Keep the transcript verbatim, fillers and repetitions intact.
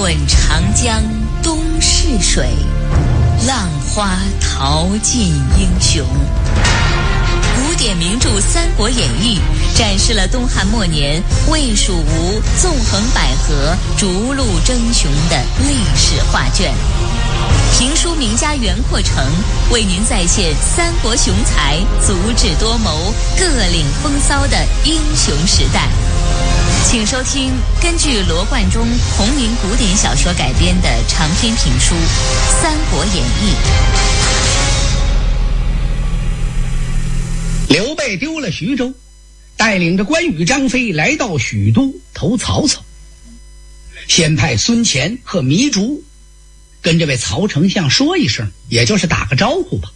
问长江东逝水，浪花淘尽英雄。古典名著《三国演义》展示了东汉末年魏蜀吴纵横捭阖、逐鹿争雄的历史画卷。评书名家袁阔成为您再现三国雄才足智多谋、各领风骚的英雄时代。请收听根据罗贯中同名古典小说改编的长篇评书《三国演义》。 刘备丢了徐州，带领着关羽、张飞来到许都投曹操。先派孙乾和糜竺跟这位曹丞相说一声，也就是打个招呼吧。